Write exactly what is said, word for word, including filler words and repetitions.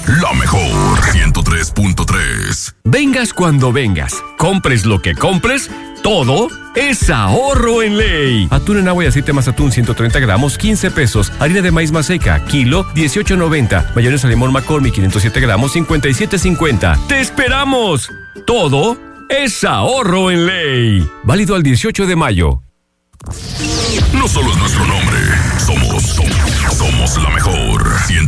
la mejor ciento tres punto tres. Vengas cuando vengas, compres lo que compres, todo es ahorro en Ley. Atún en agua y aceite más atún ciento treinta gramos, quince pesos. Harina de maíz maseca, kilo, dieciocho noventa. Mayonesa limón McCormick, quinientos siete gramos, cincuenta y siete cincuenta. ¡Te esperamos! Todo es ahorro en Ley. Válido al dieciocho de mayo. No solo es nuestro nombre, somos, somos, somos la mejor.